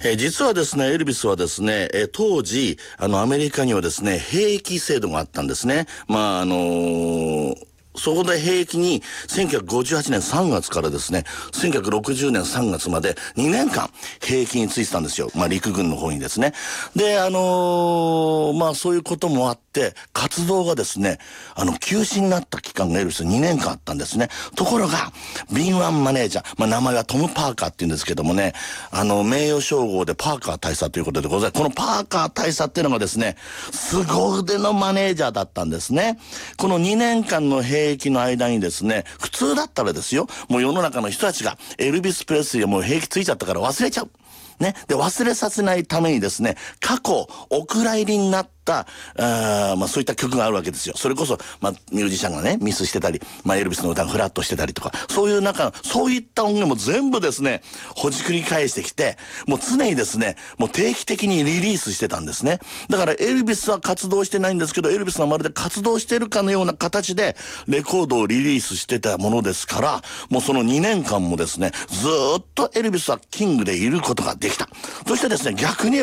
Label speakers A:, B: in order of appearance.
A: 実はですね、エルビスはですね、当時、アメリカにはですね、兵役制度があったんですね。そこで兵役に1958年3月からですね、1960年3月まで2年間兵役についてたんですよ。陸軍の方にですね。で、そういうこともあって、活動がですね、休止になった期間がエルビス2年間あったんですね。ところが、敏腕マネージャー、名前はトム・パーカーって言うんですけどもね、名誉称号でパーカー大佐ということでございます。このパーカー大佐っていうのがですね、凄腕のマネージャーだったんですね。この2年間の兵役の間にですね、普通だったらですよ、もう世の中の人たちがエルビス・プレスリーはもう兵役ついちゃったから忘れちゃう。ね。で、忘れさせないためにですね、過去、お蔵入りになった、そういった曲があるわけですよ。それこそ、ミュージシャンがね、ミスしてたり、エルビスの歌がフラットしてたりとか、そういうそういった音源も全部ですね、ほじくり返してきて、もう常にですね、もう定期的にリリースしてたんですね。だからエルビスは活動してないんですけど、エルビスはまるで活動してるかのような形で、レコードをリリースしてたものですから、もうその2年間もですね、ずーっとエルビスはキングでいることができた。そしてですね、逆に